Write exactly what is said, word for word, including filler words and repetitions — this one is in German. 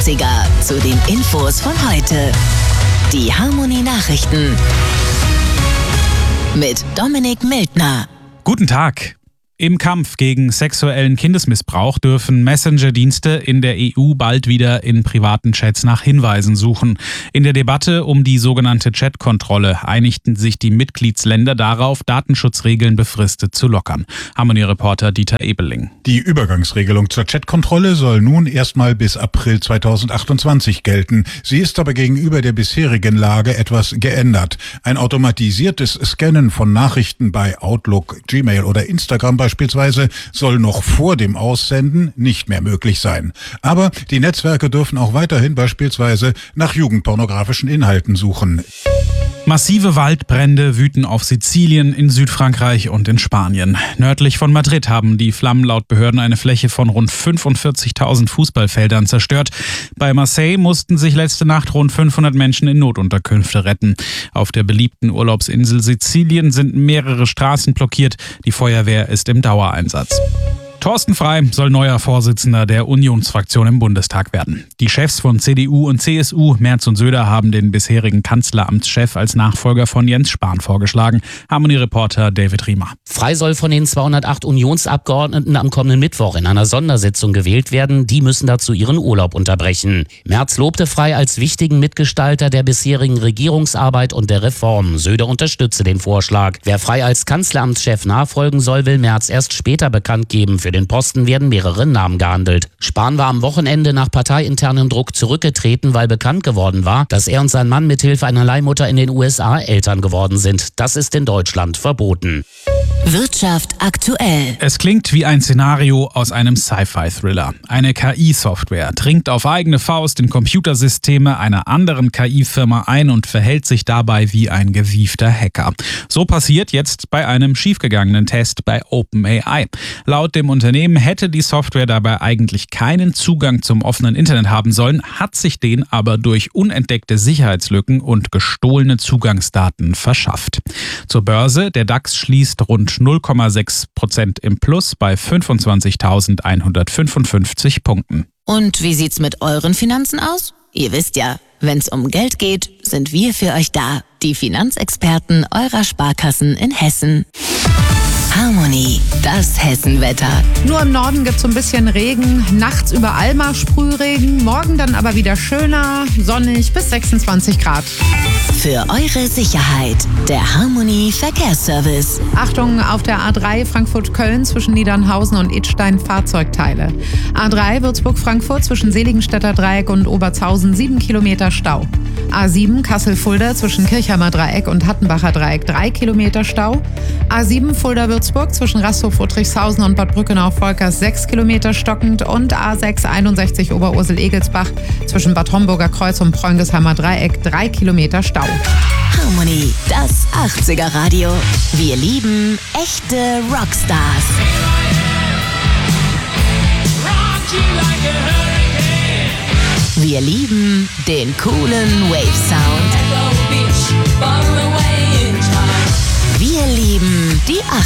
achtziger zu den Infos von heute. Die Harmonie Nachrichten mit Dominik Mildner. Guten Tag. Im Kampf gegen sexuellen Kindesmissbrauch dürfen Messenger-Dienste in der E U bald wieder in privaten Chats nach Hinweisen suchen. In der Debatte um die sogenannte Chat-Kontrolle einigten sich die Mitgliedsländer darauf, Datenschutzregeln befristet zu lockern. Harmonie-Reporter Dieter Ebeling. Die Übergangsregelung zur Chat-Kontrolle soll nun erstmal bis April zweitausendachtundzwanzig gelten. Sie ist aber gegenüber der bisherigen Lage etwas geändert. Ein automatisiertes Scannen von Nachrichten bei Outlook, Gmail oder Instagram beispielsweise Beispielsweise soll noch vor dem Aussenden nicht mehr möglich sein. Aber die Netzwerke dürfen auch weiterhin beispielsweise nach jugendpornografischen Inhalten suchen. Massive Waldbrände wüten auf Sizilien, in Südfrankreich und in Spanien. Nördlich von Madrid haben die Flammen laut Behörden eine Fläche von rund fünfundvierzigtausend Fußballfeldern zerstört. Bei Marseille mussten sich letzte Nacht rund fünfhundert Menschen in Notunterkünfte retten. Auf der beliebten Urlaubsinsel Sizilien sind mehrere Straßen blockiert. Die Feuerwehr ist im Dauereinsatz. Thorsten Frey soll neuer Vorsitzender der Unionsfraktion im Bundestag werden. Die Chefs von C D U und C S U, Merz und Söder, haben den bisherigen Kanzleramtschef als Nachfolger von Jens Spahn vorgeschlagen. Harmonie-Reporter David Riemer. Frey soll von den zweihundertacht Unionsabgeordneten am kommenden Mittwoch in einer Sondersitzung gewählt werden. Die müssen dazu ihren Urlaub unterbrechen. Merz lobte Frey als wichtigen Mitgestalter der bisherigen Regierungsarbeit und der Reform. Söder unterstütze den Vorschlag. Wer Frey als Kanzleramtschef nachfolgen soll, will Merz erst später bekannt geben. Für den Posten werden mehrere Namen gehandelt. Spahn war am Wochenende nach parteiinternem Druck zurückgetreten, weil bekannt geworden war, dass er und sein Mann mithilfe einer Leihmutter in den U S A Eltern geworden sind. Das ist in Deutschland verboten. Wirtschaft aktuell. Es klingt wie ein Szenario aus einem Sci-Fi-Thriller. Eine K I-Software dringt auf eigene Faust in Computersysteme einer anderen K I-Firma ein und verhält sich dabei wie ein gewiefter Hacker. So passiert jetzt bei einem schiefgegangenen Test bei OpenAI. Laut dem Unternehmen hätte die Software dabei eigentlich keinen Zugang zum offenen Internet haben sollen, hat sich den aber durch unentdeckte Sicherheitslücken und gestohlene Zugangsdaten verschafft. Zur Börse, der DAX schließt rund null Komma sechs Prozent im Plus bei fünfundzwanzigtausendeinhundertfünfundfünfzig Punkten. Und wie sieht's mit euren Finanzen aus? Ihr wisst ja, wenn's um Geld geht, sind wir für euch da. Die Finanzexperten eurer Sparkassen in Hessen. Harmonie, das Hessenwetter. Nur im Norden gibt es so ein bisschen Regen, nachts überall mal Sprühregen, morgen dann aber wieder schöner, sonnig bis sechsundzwanzig Grad. Für eure Sicherheit, der Harmonie Verkehrsservice. Achtung, auf der A drei Frankfurt-Köln zwischen Niedernhausen und Idstein Fahrzeugteile. A drei Würzburg-Frankfurt zwischen Seligenstädter Dreieck und Obertshausen sieben Kilometer Stau. A sieben Kassel-Fulda zwischen Kirchheimer Dreieck und Hattenbacher Dreieck drei Kilometer Stau. A sieben Fulda-Würzburg zwischen Rasthof-Friedrichshausen und Bad Brückenau-Volkers sechs Kilometer stockend und A sechs einundsechzig Oberursel-Egelsbach zwischen Bad Homburger Kreuz und Preungesheimer Dreieck drei Kilometer Stau. Harmonie, das achtziger Radio. Wir lieben echte Rockstars. Wir lieben den coolen Wave-Sound. Wir lieben die